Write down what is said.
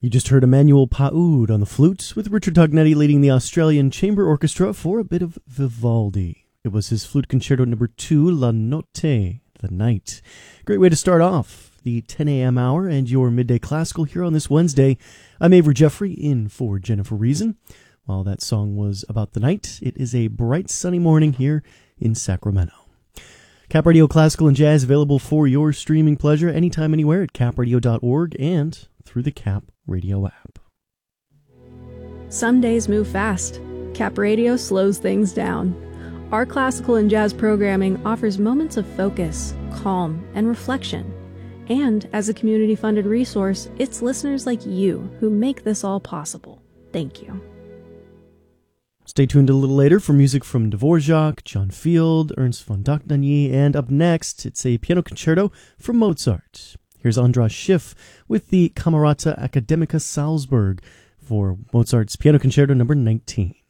You just heard Emmanuel Paoud on the flute, with Richard Tognetti leading the Australian Chamber Orchestra for a bit of Vivaldi. It was his Flute Concerto No. 2, La Notte, the Night. Great way to start off the 10 a.m. hour and your midday classical here on this Wednesday. I'm Avery Jeffrey, in for Jennifer Reason. While that song was about the night, it is a bright sunny morning here in Sacramento. Cap Radio Classical and Jazz available for your streaming pleasure anytime, anywhere at capradio.org and through the Cap Radio app. Some days move fast. Cap Radio slows things down. Our classical and jazz programming offers moments of focus, calm, and reflection. And as a community-funded resource, it's listeners like you who make this all possible. Thank you. Stay tuned a little later for music from Dvorak, John Field, Ernst von Dagny, and up next, it's a piano concerto from Mozart. Here's Andras Schiff with the Camerata Academica Salzburg for Mozart's Piano Concerto No. 19.